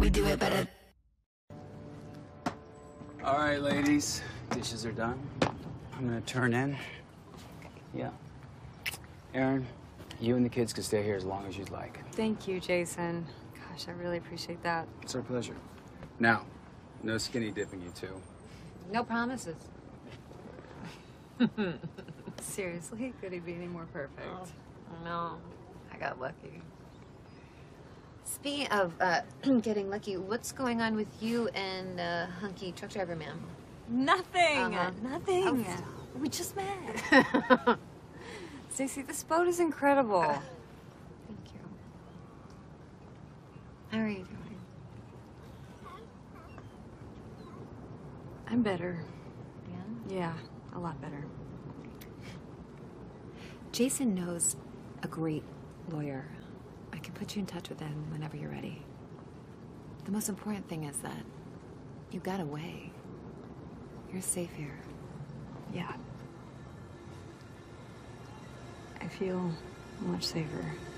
We do it better. All right, ladies, dishes are done. I'm gonna turn in. Yeah. Erin, you and the kids can stay here as long as you'd like. Thank you, Jason. Gosh, I really appreciate that. It's our pleasure. Now, no skinny dipping, you two. No promises. Seriously, could he be any more perfect? Oh, no, I got lucky. Speaking of getting lucky, what's going on with you and Hunky Truck Driver Man? Nothing. Uh-huh. Nothing. Oh, We just met. Stacey, this boat is incredible. Thank you. How are you doing? I'm better. Yeah? Yeah, a lot better. Jason knows a great lawyer. I can put you in touch with him whenever you're ready. The most important thing is that you got away. You're safe here. Yeah. I feel much safer.